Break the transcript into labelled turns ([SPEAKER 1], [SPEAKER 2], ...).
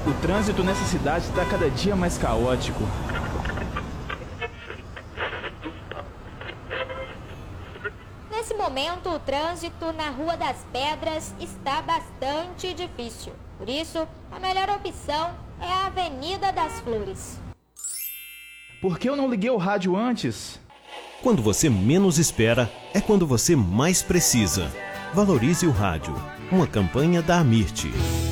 [SPEAKER 1] O trânsito nessa cidade está cada dia mais caótico.
[SPEAKER 2] Nesse momento, o trânsito na Rua das Pedras está bastante difícil. Por isso, a melhor opção é a Avenida das Flores.
[SPEAKER 1] Por que eu não liguei o rádio antes?
[SPEAKER 3] Quando você menos espera, é quando você mais precisa. Valorize o rádio. Uma campanha da Amirte.